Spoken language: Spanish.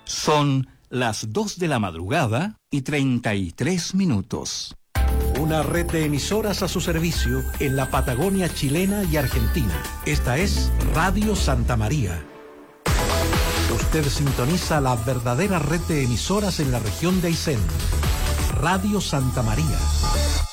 Son las 2 de la madrugada y 33 minutos. Una red de emisoras a su servicio en la Patagonia chilena y argentina. Esta es Radio Santa María. Usted sintoniza la verdadera red de emisoras en la región de Aysén. Radio Santa María.